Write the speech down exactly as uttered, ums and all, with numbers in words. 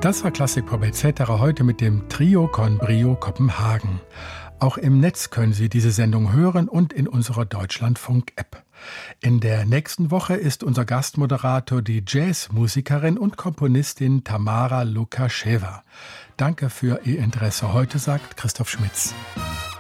Das war Klassik Pop et cetera heute mit dem Trio con Brio Kopenhagen. Auch im Netz können Sie diese Sendung hören und in unserer Deutschlandfunk-App. In der nächsten Woche ist unser Gastmoderator die Jazzmusikerin und Komponistin Tamara Lukascheva. Danke für Ihr Interesse heute, sagt Christoph Schmitz.